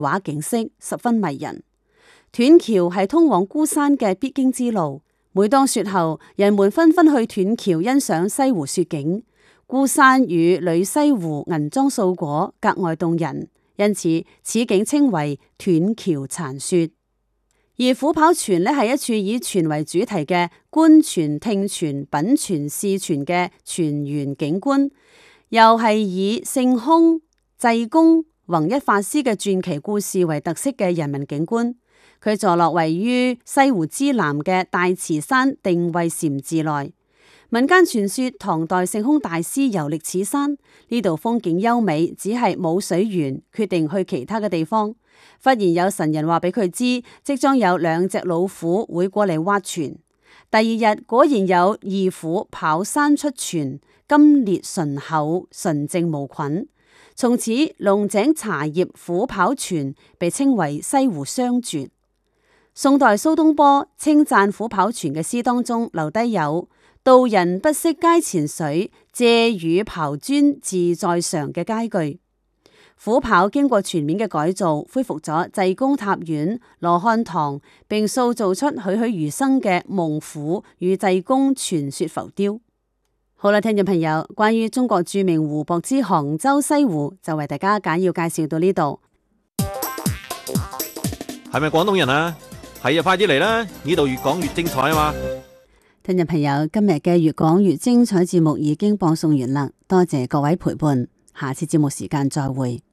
畫景色十分迷人。斷橋係通往孤山嘅必經之路，每當雪後，人們紛紛去斷橋欣賞西湖雪景。孤山與裏西湖銀裝素裹，格外動人，因此此景稱為斷橋殘雪。而虎跑泉呢，係一處以泉為主題嘅觀泉、聽泉、品泉、試泉嘅泉源景觀，又係以聖空、濟公、弘一法師嘅傳奇故事為特色嘅人文景觀。佢坐落位於西湖之南嘅大慈山定慧禪寺內。民間傳說唐代聖空大師遊歷此山，呢度風景優美，只係冇水源，決定去其他嘅地方。忽然有神人話俾佢知，即將有2隻老虎會過嚟挖泉。第二日果然有2虎跑山出泉，金裂純厚，純淨無菌。從此龍井茶葉虎跑泉被稱為西湖雙絕。宋代蘇東坡稱讚虎跑泉嘅詩當中留低有道人不識階前水，借雨刨磚自在常嘅佳句。虎跑經過全面嘅改造，恢復咗濟公塔院、羅漢堂，並塑造出栩栩如生嘅猛虎與濟公傳說浮雕。好啦，聽眾朋友，關於中國著名湖泊之杭州西湖，就為大家簡要介紹到呢度。 係咪廣東人啊？係啊，快啲嚟啦！呢度越講越精彩啊嘛！ 聽眾朋友，今日嘅越講越精彩節目已經播送完啦，多謝各位陪伴，下次節目時間再會。